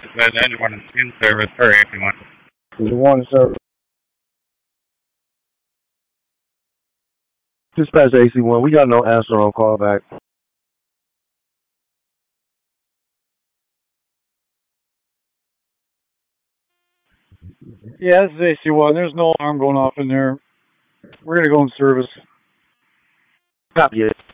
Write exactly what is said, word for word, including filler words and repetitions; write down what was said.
But anyone in service or anyone. The one service. Dispatch A C one. We got no answer on callback. Yeah, this is A C one. There's no alarm going off in there. We're gonna go in service. Copy it.